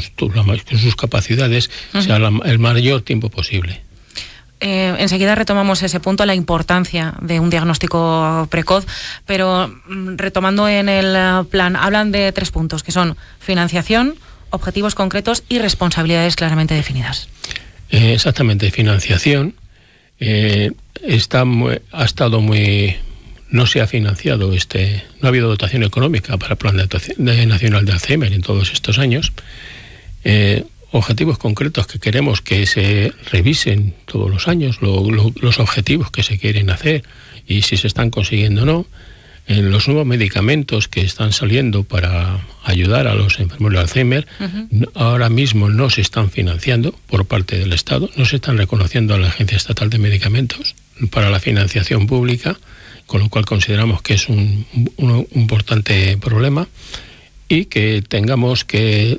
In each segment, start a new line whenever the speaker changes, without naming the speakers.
sus capacidades, sea el mayor tiempo posible.
Enseguida retomamos ese punto, la importancia de un diagnóstico precoz, pero retomando en el plan, hablan de 3 puntos, que son financiación, objetivos concretos y responsabilidades claramente definidas.
Exactamente, financiación. No se ha financiado, no ha habido dotación económica para el Plan Nacional de Alzheimer en todos estos años. Objetivos concretos que queremos que se revisen todos los años, los objetivos que se quieren hacer y si se están consiguiendo o no. Los nuevos medicamentos que están saliendo para ayudar a los enfermos de Alzheimer, ahora mismo no se están financiando por parte del Estado, no se están reconociendo a la Agencia Estatal de Medicamentos para la financiación pública, con lo cual consideramos que es un importante problema y que tengamos que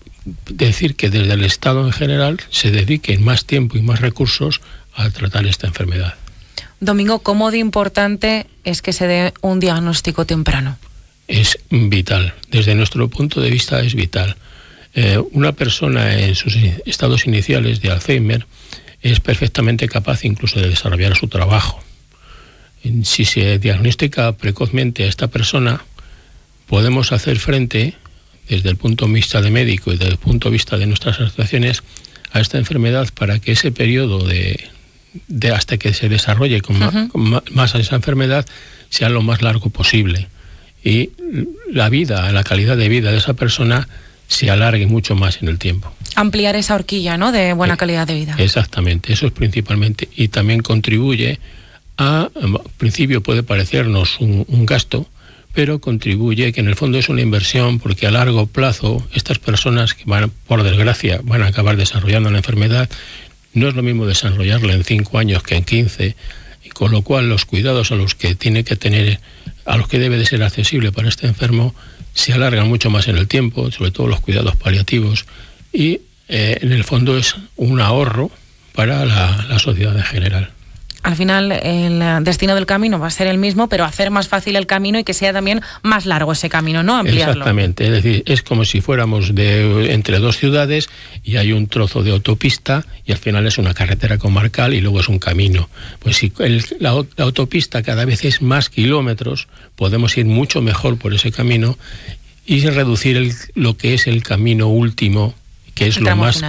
decir que desde el Estado en general se dediquen más tiempo y más recursos a tratar esta enfermedad.
Domingo, ¿cómo de importante es que se dé un diagnóstico temprano?
Es vital, desde nuestro punto de vista es vital. Una persona en sus estados iniciales de Alzheimer es perfectamente capaz incluso de desarrollar su trabajo. Si se diagnostica precozmente a esta persona, podemos hacer frente, desde el punto de vista de médico y desde el punto de vista de nuestras asociaciones, a esta enfermedad para que ese periodo de hasta que se desarrolle con más esa enfermedad sea lo más largo posible y la calidad de vida de esa persona se alargue mucho más en el tiempo.
Ampliar esa horquilla, ¿no?, de buena calidad de vida.
Exactamente, eso es principalmente, y también contribuye al principio puede parecernos un gasto, pero contribuye que en el fondo es una inversión, porque a largo plazo estas personas que por desgracia van a acabar desarrollando la enfermedad, no es lo mismo desarrollarla en 5 años que en 15, y con lo cual los cuidados a los que tiene que tener, a los que debe de ser accesible para este enfermo, se alargan mucho más en el tiempo, sobre todo los cuidados paliativos, y en el fondo es un ahorro para la sociedad en general.
Al final el destino del camino va a ser el mismo, pero hacer más fácil el camino y que sea también más largo ese camino, ¿no? Ampliarlo.
Exactamente, es decir, es como si fuéramos entre 2 ciudades y hay un trozo de autopista y al final es una carretera comarcal y luego es un camino. Pues si la autopista cada vez es más kilómetros, podemos ir mucho mejor por ese camino y reducir lo que es el camino último, que es el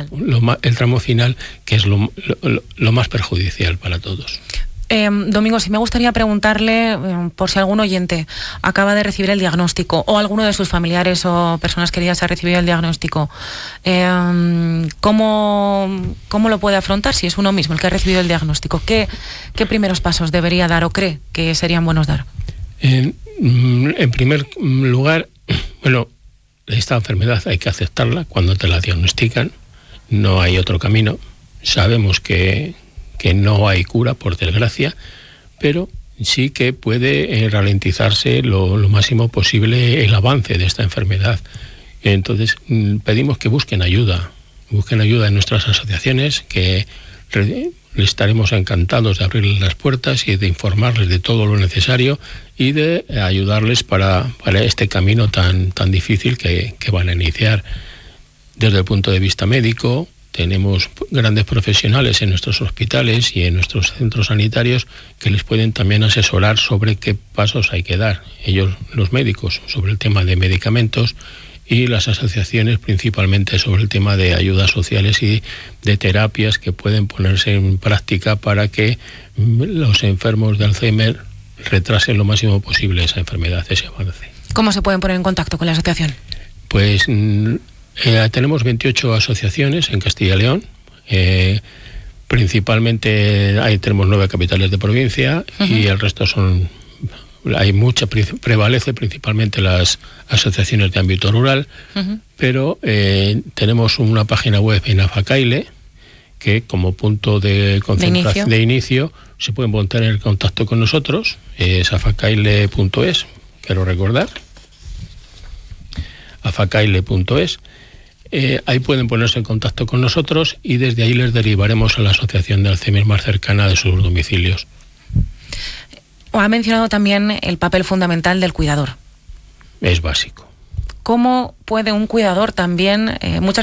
tramo final, que es lo más perjudicial para todos.
Domingo, sí me gustaría preguntarle, por si algún oyente acaba de recibir el diagnóstico o alguno de sus familiares o personas queridas ha recibido el diagnóstico, ¿cómo lo puede afrontar si es uno mismo el que ha recibido el diagnóstico? ¿Qué primeros pasos debería dar o cree que serían buenos dar? En
primer lugar, esta enfermedad hay que aceptarla cuando te la diagnostican, no hay otro camino. Sabemos que no hay cura, por desgracia, pero sí que puede ralentizarse lo máximo posible el avance de esta enfermedad. Entonces pedimos que busquen ayuda en nuestras asociaciones, que estaremos encantados de abrirles las puertas y de informarles de todo lo necesario y de ayudarles para este camino tan difícil que van a iniciar. Desde el punto de vista médico, tenemos grandes profesionales en nuestros hospitales y en nuestros centros sanitarios que les pueden también asesorar sobre qué pasos hay que dar. Ellos, los médicos, sobre el tema de medicamentos, y las asociaciones principalmente sobre el tema de ayudas sociales y de terapias que pueden ponerse en práctica para que los enfermos de Alzheimer retrasen lo máximo posible esa enfermedad, ese avance.
¿Cómo se pueden poner en contacto con la asociación?
Pues tenemos 28 asociaciones en Castilla y León. Principalmente tenemos 9 capitales de provincia y el resto prevalece principalmente las asociaciones de ámbito rural, pero tenemos una página web en Afacaile que como punto de concentración de inicio se pueden poner en contacto con nosotros, es afacaile.es, quiero recordar, afacaile.es. Ahí pueden ponerse en contacto con nosotros y desde ahí les derivaremos a la asociación de Alzheimer más cercana de sus domicilios.
Ha mencionado también el papel fundamental del cuidador.
Es básico.
¿Cómo puede un cuidador también, muchas